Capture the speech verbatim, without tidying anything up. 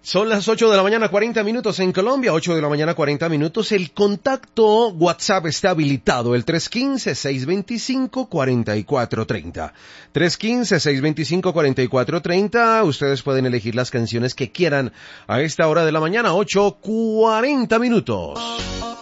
Son las ocho de la mañana, cuarenta minutos en Colombia, ocho de la mañana, cuarenta minutos. El contacto WhatsApp está habilitado, el tres uno cinco, seis dos cinco, cuatro cuatro tres cero. tres uno cinco, seis dos cinco, cuatro cuatro tres cero. Ustedes pueden elegir las canciones que quieran a esta hora de la mañana, ocho cuarenta minutos.